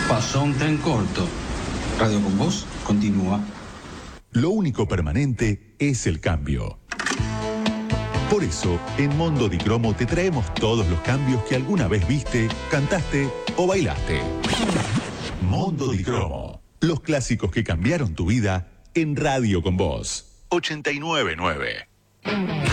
Pasó un tren corto. Radio con Voz continúa. Lo único permanente es el cambio. Por eso, en Mondo di Cromo te traemos todos los cambios que alguna vez viste, cantaste o bailaste. Mondo di Cromo. Los clásicos que cambiaron tu vida en Radio con Voz. 89.9.